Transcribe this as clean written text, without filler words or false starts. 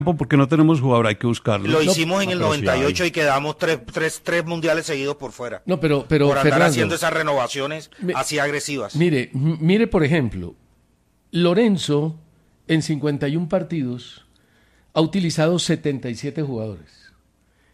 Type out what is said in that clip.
porque no tenemos jugador, hay que buscarlo. Lo hicimos en el 98 y quedamos tres mundiales seguidos por fuera. No, pero por andar Fernando, haciendo esas renovaciones así agresivas. Mire, por ejemplo, Lorenzo en 51 partidos ha utilizado 77 jugadores.